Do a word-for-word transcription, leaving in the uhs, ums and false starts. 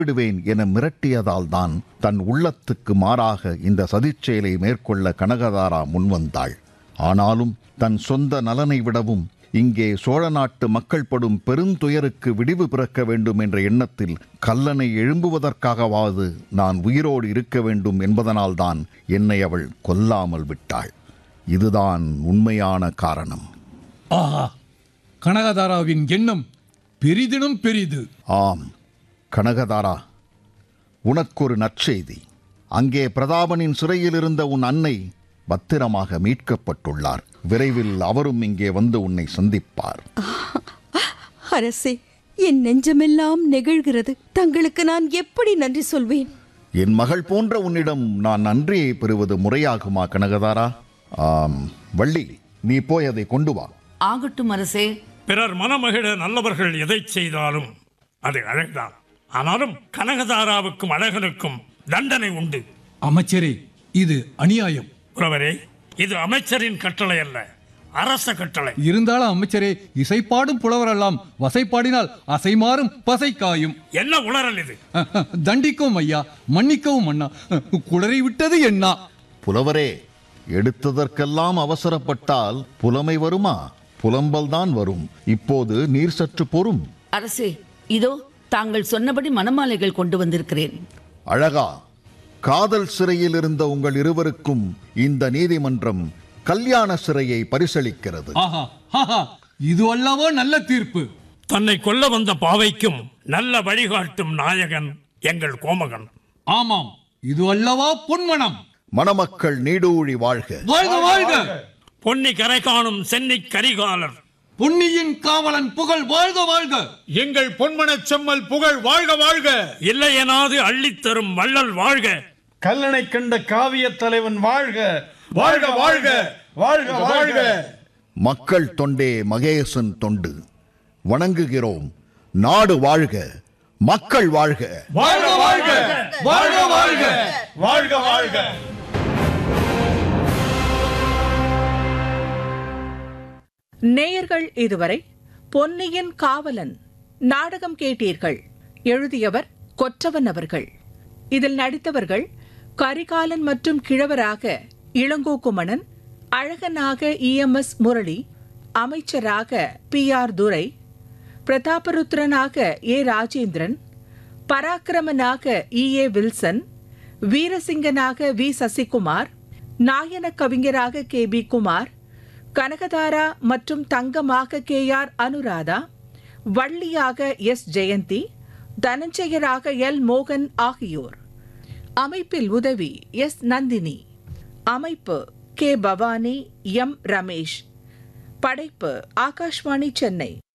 விடுவேன் என மிரட்டியதால் தான் தன் உள்ளத்துக்கு மாறாக இந்த சதிச்செயலை மேற்கொள்ள கனகதாரா முன்வந்தாள். ஆனாலும் தன் சொந்த நலனை விடவும் இங்கே சோழ நாட்டு மக்கள் படும் பெருந்துயருக்கு விடிவு பிறக்க வேண்டும் என்ற எண்ணத்தில் கல்லணை எழும்புவதற்காகவாவது நான் உயிரோடு இருக்க வேண்டும் என்பதனால்தான் என்னை அவள் கொல்லாமல் விட்டாள். இதுதான் உண்மையான காரணம். ஆஹா, கனகதாராவின் எண்ணம் பெரிதினும் பெரிது. ஆம் கனகதாரா, உனக்கொரு நற்செய்தி. அங்கே பிரதாபனின் சிறையில் இருந்த உன் அன்னை பத்திரமாக மீட்கப்பட்டுள்ளார். விரைவில் அவரும் இங்கே வந்து உன்னை சந்திப்பார். அரசே, என் நெஞ்சமெல்லாம் நெகிழ்கிறது. தங்களுக்கு நான் எப்படி நன்றி சொல்வேன்? என் மகள் போன்ற உன்னிடம் நான் நன்றியை பெறுவது முறையாகுமா கனகதாரா? ஆம், வள்ளி, நீ போய் அதை கொண்டு வா. ஆகட்டும் அரசே. பிறர் மனமகிழ நல்லவர்கள் எதை செய்தாலும் அது அழகுதான். ஆனாலும் கனகதாராவுக்கும் அழகனுக்கும் தண்டனை உண்டு. அமைச்சரே, இது அநியாயம். புலவரே, இது அமைச்சரின் கட்டளை அல்ல, அரச கட்டளை. இருந்தாலும் அமைச்சரே, இசைப்பாடும் புலவரெல்லாம் வசைப்பாடினால் அசைமாறும் பசை காயும். என்ன உளறல் இது? தண்டிக்கவும் ஐயா, மன்னிக்கவும் அண்ணா. குளறி விட்டது என்ன? புலவரே, எடுத்ததற்கெல்லாம் அவசரப்பட்டால் புலமை வருமா? புலம்பல் தான் வரும். இப்போது நீர் சற்று பொறும். அரசே, இதோ தாங்கள் சொன்னபடி மணமாலைகள் கொண்டு வந்திருக்கிறேன். அழகா, காதல் சிறையில் இருந்த உங்கள் இருவருக்கும் இந்த நீதிமன்றம் கல்யாண சிறையை பரிசளிக்கிறது. ஆஹா, ஆஹா, இது அல்லவோ நல்ல தீர்ப்பு. தன்னை கொல்ல வந்த பாவைக்கும் நல்ல வழிகாட்டும் நாயகன் எங்கள் கோமகன். ஆமாம், இது அல்லவா பொன்மனம். மணமக்கள் நீடூழி வாழ்க. வாழ்க வாழ்க. பொன்னி கரை காணும் சென்னி கரிகாலர், பொன்னியின் காவலன் புகழ் வாழ்க வாழ்க. எங்கள் பொன்மனச் செம்மல் புகழ் வாழ்க வாழ்க. இல்லையெனாது அள்ளித்தரும் வள்ளல் வாழ்க. கல்லணை கண்ட காவிய தலைவன் வாழ்க வாழ்க வாழ்க வாழ்க வாழ்க. மக்கள் தொண்டே மகேசன் தொண்டு வணங்குகிறோம். நாடு வாழ்க, மக்கள் வாழ்க. வாழ்க வாழ்க வாழ்க வாழ்க வாழ்க வாழ்க. நேயர்கள் இதுவரை பொன்னியின் காவலன் நாடகம் கேட்டீர்கள். எழுதியவர் கொற்றவன் அவர்கள். இதில் நடித்தவர்கள் கரிகாலன் மற்றும் கிழவராக இளங்கோகுமணன், அழகனாக இ எம் எஸ் முரளி, அமைச்சராக B R Durai, பிரதாபருத்ரனாக A Rajendran, பராக்கிரமனாக E A Wilson, வீரசிங்கனாக we Sasikumar, நாயன கவிஞராக K P Kumar, Kanakadhara மற்றும் தங்கமாக K R Anuradha, வள்ளியாக S Jayanthi, தனஞ்சயராக L மோகன் ஆகியோர். அமைப்பில் உதவி எஸ் நந்தினி. அமைப்பு கே பவானி, எம் ரமேஷ். படைப்பு ஆகாஷ்வாணி சென்னை.